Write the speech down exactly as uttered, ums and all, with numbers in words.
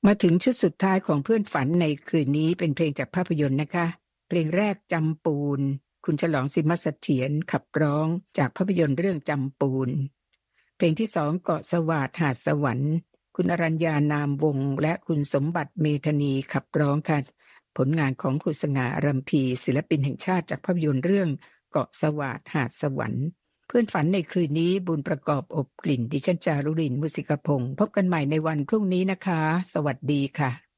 มาถึงชุดสุดท้ายของเพื่อนฝันในคืนนี้เป็นเพลงจากภาพยนตร์นะคะเพลงแรกจำปูนคุณฉลองสิมเสถียรขับร้องจากภาพยนตร์เรื่องจำปูนเพลงที่สองเกาะสวาทหาดสวรรค์คุณอรัญญานามวงศ์และคุณสมบัติเมธานีขับร้องค่ะผลงานของครูสง่าอรัมพีศิลปินแห่งชาติจากภาพยนตร์เรื่องเกาะสวาทหาดสวรรค์เพื่อนฝันในคืนนี้บุญประกอบอบกลิ่นดิฉันจารุรินทร์มุสิกพงศ์พบกันใหม่ในวันพรุ่งนี้นะคะสวัสดีค่ะ